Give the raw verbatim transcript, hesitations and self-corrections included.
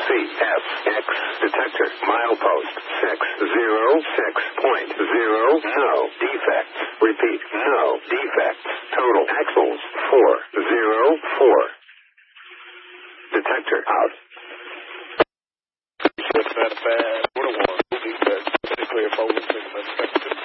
F, X, detector, milepost, six zero six point zero, no defects. Repeat, no defects. Total axles, four zero four. Detector out. What's that bad? What a one. Defects. Clear forward, six,